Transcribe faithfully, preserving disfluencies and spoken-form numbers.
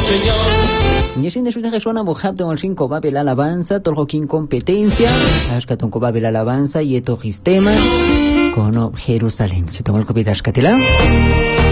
Señor. Y así de su deja suena mojab de un cinco babel alabanza, todo que incompetencia, sabes que ton babel alabanza y esto sistema con Jerusalén. Se tomó el copitas catila.